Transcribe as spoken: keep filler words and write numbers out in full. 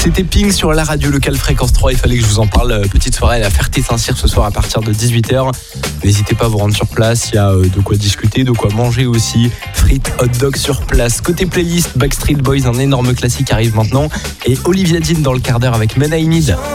C'était Ping sur la radio locale Fréquence trois. Il fallait que je vous en parle. Petite soirée à la Ferté-Saint-Cyr ce soir à partir de dix-huit heures. N'hésitez pas à vous rendre sur place. Il y a de quoi discuter, de quoi manger aussi. Frites, hot dogs sur place. Côté playlist, Backstreet Boys, un énorme classique arrive maintenant. Et Olivia Dean dans le quart d'heure avec Men I Need.